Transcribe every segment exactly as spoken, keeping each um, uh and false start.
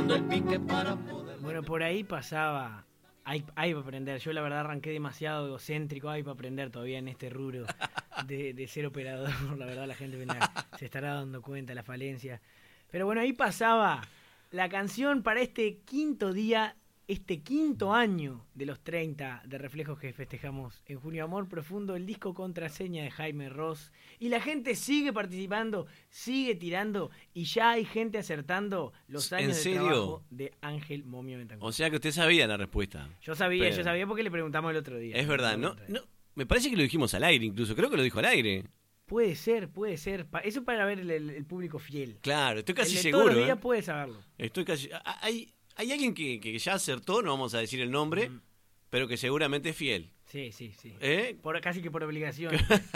buscando el pique para poder... Bueno, por ahí pasaba... Hay, hay para aprender. Yo la verdad arranqué demasiado egocéntrico. Hay para aprender todavía en este rubro de, de ser operador. La verdad la gente vendrá, se estará dando cuenta de la falencia. Pero bueno, ahí pasaba la canción para este quinto día, este quinto año de los treinta de Reflejos que festejamos en junio. Amor Profundo, el disco contraseña de Jaime Ross. Y la gente sigue participando, sigue tirando y ya hay gente acertando los años de trabajo de Ángel Momio Bentancur. O sea que usted sabía la respuesta. Yo sabía, Pero... yo sabía porque le preguntamos el otro día. Es verdad, no, no, me parece que lo dijimos al aire incluso, creo que lo dijo al aire. Puede ser, puede ser. Eso para ver el, el, el público fiel. Claro, estoy casi el de seguro. Todos los días ¿eh? puede saberlo. Estoy casi. Hay, hay alguien que, que ya acertó, no vamos a decir el nombre, mm. pero que seguramente es fiel. Sí, sí, sí. ¿Eh? Por, casi que por obligación.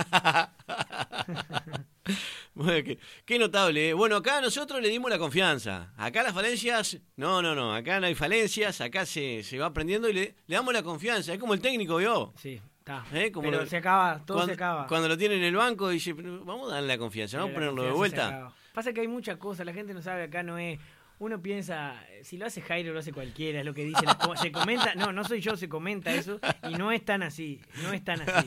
Bueno, qué, qué notable. ¿eh? Bueno, acá nosotros le dimos la confianza. Acá las falencias, no, no, no. Acá no hay falencias, acá se, se va aprendiendo y le, le damos la confianza. Es como el técnico, ¿vio? Sí. Está. ¿Eh? Como Pero lo, se acaba, todo cuando, se acaba. Cuando lo tiene en el banco, dice, vamos a darle la confianza, vamos a ponerlo de vuelta. Pasa que hay muchas cosas, la gente no sabe, acá no es... Uno piensa, si lo hace Jairo, lo hace cualquiera, es lo que dice. La, se comenta, no, no soy yo, se comenta eso, y no es tan así, no es tan así.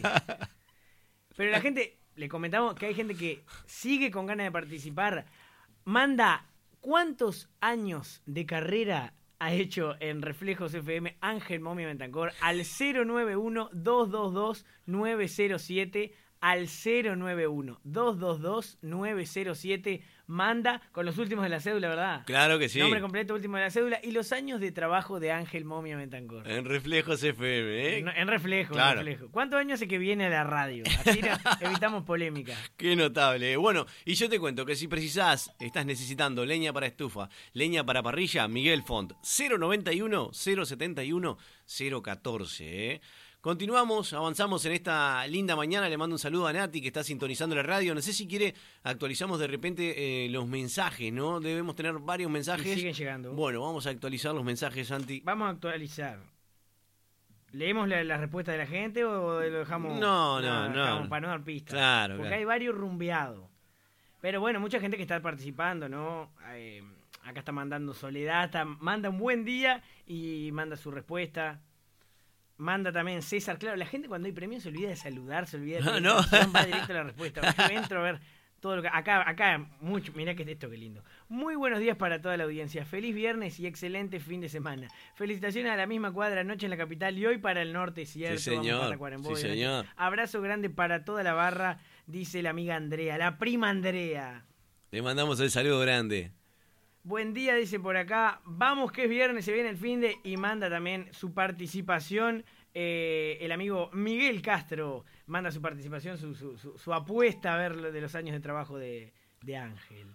Pero la gente, le comentamos que hay gente que sigue con ganas de participar, manda cuántos años de carrera ha hecho en Reflejos F M Ángel Momio Bentancur al cero nueve uno, dos dos dos, nueve cero siete, al cero nueve uno, dos dos dos, nueve cero siete, manda con los últimos de la cédula, ¿verdad? Claro que sí. Nombre completo, último de la cédula y los años de trabajo de Ángel Momio Bentancur. En Reflejos F M, ¿eh? En, en Reflejo, claro. en Reflejo. ¿Cuántos años hace que viene a la radio? Así no, evitamos polémica. Qué notable. Bueno, y yo te cuento que si precisás, estás necesitando leña para estufa, leña para parrilla, Miguel Font, cero noventa y uno, cero setenta y uno, cero catorce, ¿eh? Continuamos, avanzamos en esta linda mañana. Le mando un saludo a Nati que está sintonizando la radio. No sé si quiere, actualizamos de repente eh, los mensajes, ¿no? Debemos tener varios mensajes. Y siguen llegando. Bueno, vamos a actualizar los mensajes, Santi. Vamos a actualizar. ¿Leemos la, la respuesta de la gente o lo dejamos? No, no, no. no. Dejamos para no dar pistas. Claro, Porque claro. hay varios rumbeados. Pero bueno, mucha gente que está participando, ¿no? Eh, acá está mandando Soledad, está, manda un buen día y manda su respuesta. Manda también César. Claro, la gente cuando hay premios se olvida de saludar, se olvida de... No, no. Va directo a la respuesta. Yo entro a ver todo lo que... Acá, acá, mucho. Mirá que esto, qué lindo. Muy buenos días para toda la audiencia. Feliz viernes y excelente fin de semana. Felicitaciones a la misma cuadra anoche en la capital y hoy para el norte, ¿cierto? Sí, señor. Sí, señor. Abrazo grande para toda la barra, dice la amiga Andrea, la prima Andrea. Le mandamos el saludo grande. Buen día, dice por acá. Vamos que es viernes, se viene el finde y manda también su participación. Eh, el amigo Miguel Castro manda su participación, su, su, su, su apuesta a ver de los años de trabajo de, de Ángel.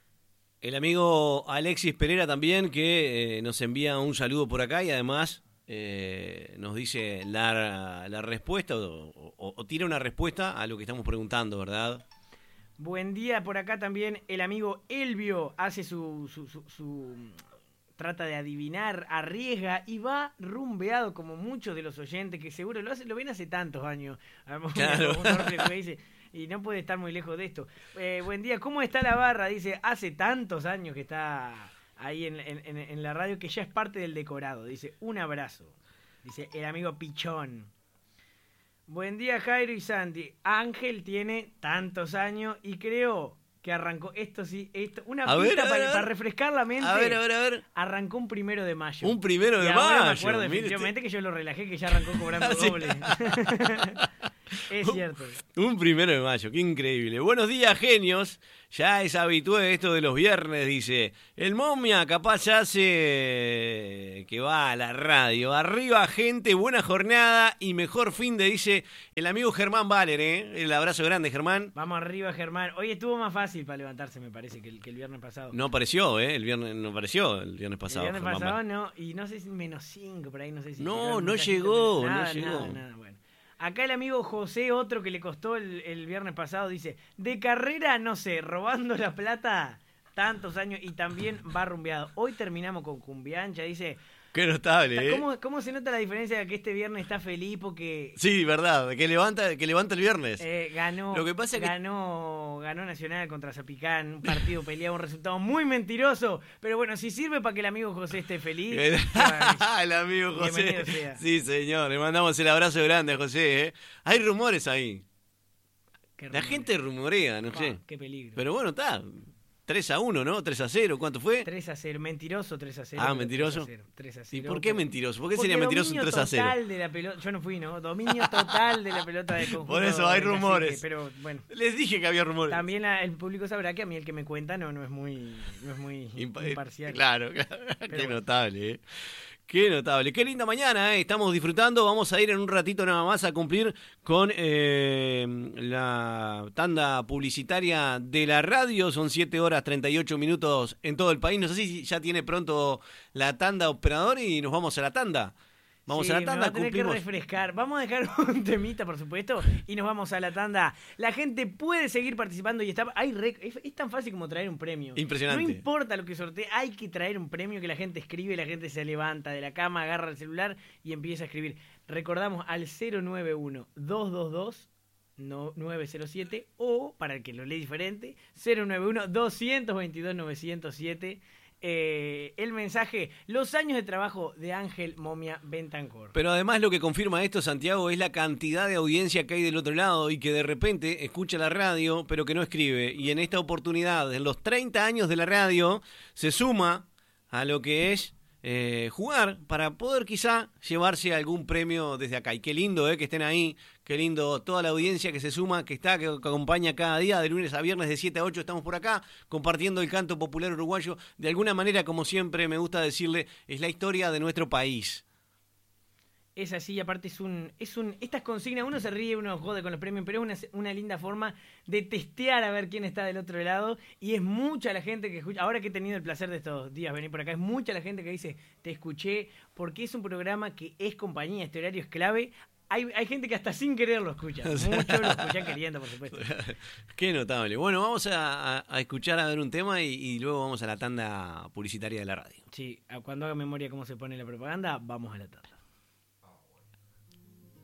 El amigo Alexis Pereira también, que eh, nos envía un saludo por acá y además eh, nos dice la, la respuesta o, o, o tira una respuesta a lo que estamos preguntando, ¿verdad? Buen día por acá también el amigo Elvio hace su, su, su, su trata de adivinar, arriesga y va rumbeado como muchos de los oyentes que seguro lo hacen, lo ven hace tantos años. Claro. Dice, y no puede estar muy lejos de esto. Eh, buen día, ¿cómo está la barra? Dice, hace tantos años que está ahí en, en, en la radio que ya es parte del decorado. Dice, un abrazo. Dice, el amigo Pichón. Buen día, Jairo y Santi. Ángel tiene tantos años y creo que arrancó, esto sí, esto, una a pista ver, a para, ver, para refrescar la mente. A ver, a ver, a ver. Arrancó un primero de mayo. Un primero de y mayo. Ahora me acuerdo mire definitivamente usted. que yo lo relajé, que ya arrancó cobrando Sí. doble. Es cierto. Un primero de mayo, qué increíble. Buenos días, genios. Ya es habitué esto de los viernes, dice. El momia capaz hace que va a la radio. Arriba, gente, buena jornada y mejor fin de, dice el amigo Germán Valer, ¿eh? El abrazo grande, Germán. Vamos arriba, Germán. Hoy estuvo más fácil para levantarse, me parece, que el, que el viernes pasado. No apareció, ¿eh? El viernes no apareció el viernes pasado. El viernes Germán pasado Valer. no, y no sé si menos cinco por ahí, no sé si... No, llegaron no mucha llegó, gente, no nada, llegó. Nada, nada, bueno. Acá el amigo José, otro que le costó el, el viernes pasado, dice, de carrera, no sé, robando la plata, tantos años y también va rumbeado. Hoy terminamos con Cumbiancha, dice... Qué notable, ¿eh? ¿Cómo, ¿Cómo se nota la diferencia de que este viernes está feliz porque... Sí, verdad, que levanta, que levanta el viernes. Eh, ganó, Lo que pasa es que... ganó, ganó Nacional contra Zapicán, un partido peleado, un resultado muy mentiroso, pero bueno, si sirve para que el amigo José esté feliz... el amigo José. Sea. Sí, señor, le mandamos el abrazo grande a José, ¿eh? Hay rumores ahí. Qué la rumores. gente rumorea, no Ah, sé. Qué peligro. Pero bueno, está... tres a uno, ¿no? tres a cero, ¿cuánto fue? tres a cero, mentiroso tres a cero. Ah, mentiroso. tres a cero. ¿Y por qué mentiroso? ¿Por qué Porque sería mentiroso un tres a cero? Dominio total de la pelota, yo no fui, ¿no? Dominio total de la pelota de conjunto. Por eso hay rumores. Cacique, pero bueno. Les dije que había rumores. También la, el público sabrá que a mí el que me cuenta no, no es muy, no es muy Impa- imparcial. Claro, claro. Qué bueno. notable, ¿eh? Qué notable. Qué linda mañana, ¿eh? Estamos disfrutando. Vamos a ir en un ratito nada más a cumplir con eh, la tanda publicitaria de la radio. Son siete horas treinta y ocho minutos en todo el país. No sé si ya tiene pronto la tanda operador y nos vamos a la tanda. Vamos sí, a la tanda, me va a tener cumplimos. que refrescar. Vamos a dejar un temita, por supuesto, y nos vamos a la tanda. La gente puede seguir participando y está. Hay rec- es, es tan fácil como traer un premio. Impresionante. No importa lo que sortee, hay que traer un premio que la gente escribe, la gente se levanta de la cama, agarra el celular y empieza a escribir. Recordamos al cero nueve uno, dos dos dos, nueve cero siete o, para el que lo lee diferente, cero nueve uno, dos dos dos, nueve cero siete. Eh, el mensaje, los años de trabajo de Ángel Momia Bentancor. Pero además lo que confirma esto, Santiago, es la cantidad de audiencia que hay del otro lado y que de repente escucha la radio pero que no escribe. Y en esta oportunidad, en los treinta años de la radio, se suma a lo que es eh, jugar para poder quizá llevarse algún premio desde acá. Y qué lindo eh, que estén ahí, qué lindo toda la audiencia que se suma, que está, que acompaña cada día, de lunes a viernes de siete a ocho estamos por acá, compartiendo el canto popular uruguayo. De alguna manera, como siempre me gusta decirle, es la historia de nuestro país. Es así, aparte es un, es un, estas consignas, uno se ríe, uno jode con los premios, pero es una, una linda forma de testear a ver quién está del otro lado, y es mucha la gente que escucha, ahora que he tenido el placer de estos días venir por acá, es mucha la gente que dice, te escuché, porque es un programa que es compañía, este horario es clave. Hay, hay gente que hasta sin querer lo escucha, muchos lo escuchan queriendo, por supuesto. Qué notable. Bueno, vamos a, a, a escuchar a ver un tema y, y luego vamos a la tanda publicitaria de la radio. Sí, cuando haga memoria cómo se pone la propaganda, vamos a la tanda.